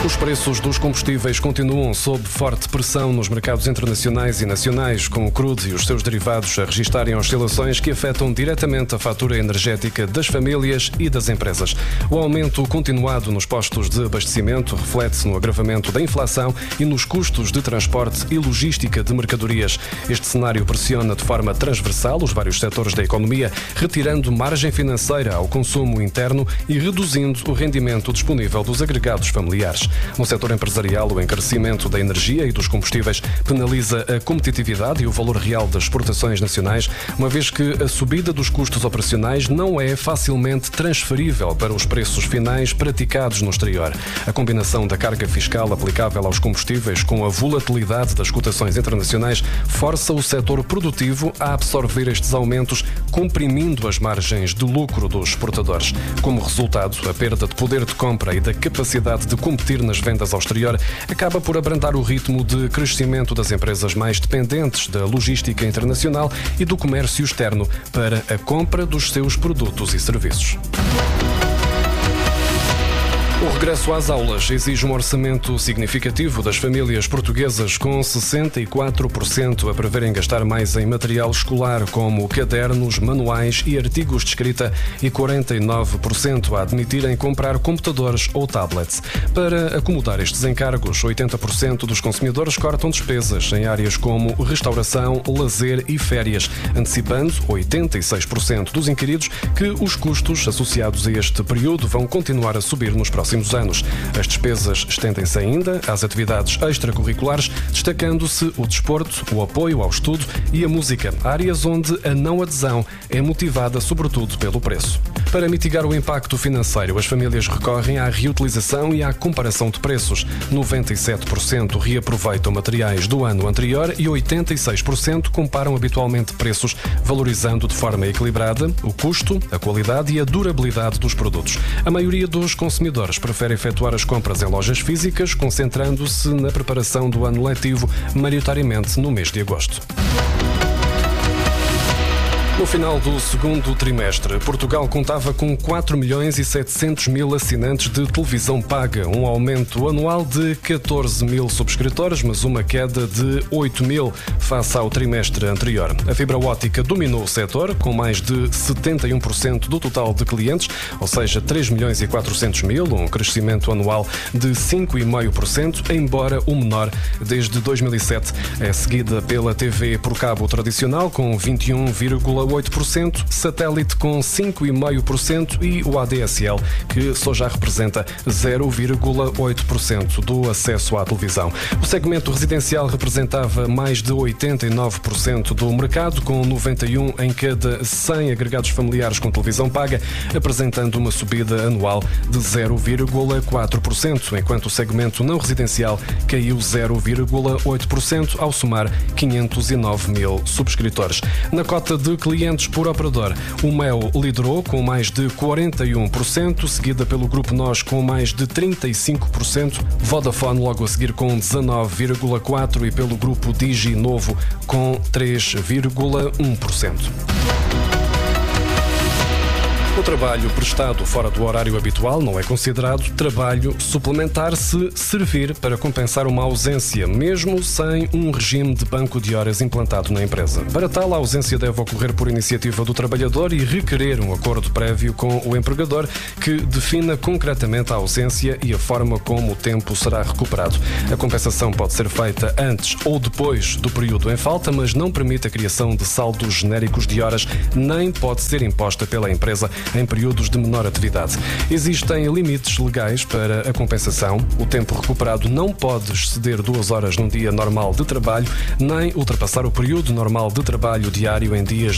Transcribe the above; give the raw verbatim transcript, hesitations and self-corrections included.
Os preços dos combustíveis continuam sob forte pressão nos mercados internacionais e nacionais, com o crudo e os seus derivados a registarem oscilações que afetam diretamente a fatura energética das famílias e das empresas. O aumento continuado nos postos de abastecimento reflete-se no agravamento da inflação e nos custos de transporte e logística de mercadorias. Este cenário pressiona de forma transversal os vários setores da economia, retirando margem financeira ao consumo interno e reduzindo o rendimento disponível dos agregados familiares. No setor empresarial, o encarecimento da energia e dos combustíveis penaliza a competitividade e o valor real das exportações nacionais, uma vez que a subida dos custos operacionais não é facilmente transferível para os preços finais praticados no exterior. A combinação da carga fiscal aplicável aos combustíveis com a volatilidade das cotações internacionais força o setor produtivo a absorver estes aumentos, comprimindo as margens de lucro dos exportadores. Como resultado, a perda de poder de compra e da capacidade de competir nas vendas ao exterior acaba por abrandar o ritmo de crescimento das empresas mais dependentes da logística internacional e do comércio externo para a compra dos seus produtos e serviços. O regresso às aulas exige um orçamento significativo das famílias portuguesas, com sessenta e quatro por cento a preverem gastar mais em material escolar, como cadernos, manuais e artigos de escrita, e quarenta e nove por cento a admitirem comprar computadores ou tablets. Para acomodar estes encargos, oitenta por cento dos consumidores cortam despesas em áreas como restauração, lazer e férias, antecipando oitenta e seis por cento dos inquiridos que os custos associados a este período vão continuar a subir nos próximos anos. As despesas estendem-se ainda às atividades extracurriculares, destacando-se o desporto, o apoio ao estudo e a música, áreas onde a não adesão é motivada sobretudo pelo preço. Para mitigar o impacto financeiro, as famílias recorrem à reutilização e à comparação de preços. noventa e sete por cento reaproveitam materiais do ano anterior e oitenta e seis por cento comparam habitualmente preços, valorizando de forma equilibrada o custo, a qualidade e a durabilidade dos produtos. A maioria dos consumidores prefere efetuar as compras em lojas físicas, concentrando-se na preparação do ano letivo, maioritariamente no mês de agosto. No final do segundo trimestre, Portugal contava com quatro milhões e setecentos mil assinantes de televisão paga, um aumento anual de catorze mil subscritores, mas uma queda de oito mil face ao trimestre anterior. A fibra óptica dominou o setor, com mais de setenta e um por cento do total de clientes, ou seja, três milhões e quatrocentos mil, um crescimento anual de cinco vírgula cinco por cento, embora o menor desde dois mil e sete. É seguida pela T V por cabo tradicional, com vinte e um vírgula oito por cento, satélite com cinco vírgula cinco por cento e o A D S L, que só já representa zero vírgula oito por cento do acesso à televisão. O segmento residencial representava mais de oitenta e nove por cento do mercado, com noventa e um em cada cem agregados familiares com televisão paga, apresentando uma subida anual de zero vírgula quatro por cento, enquanto o segmento não residencial caiu zero vírgula oito por cento ao somar quinhentos e nove mil subscritores. Na cota de clientes por operador, o Mel liderou com mais de quarenta e um por cento, seguida pelo Grupo Nós com mais de trinta e cinco por cento, Vodafone logo a seguir com dezanove vírgula quatro por cento e pelo Grupo Digi Novo com três vírgula um por cento. O trabalho prestado fora do horário habitual não é considerado trabalho suplementar se servir para compensar uma ausência, mesmo sem um regime de banco de horas implantado na empresa. Para tal, a ausência deve ocorrer por iniciativa do trabalhador e requerer um acordo prévio com o empregador que defina concretamente a ausência e a forma como o tempo será recuperado. A compensação pode ser feita antes ou depois do período em falta, mas não permite a criação de saldos genéricos de horas, nem pode ser imposta pela empresa em períodos de menor atividade. Existem limites legais para a compensação. O tempo recuperado não pode exceder duas horas num dia normal de trabalho, nem ultrapassar o período normal de trabalho diário em dias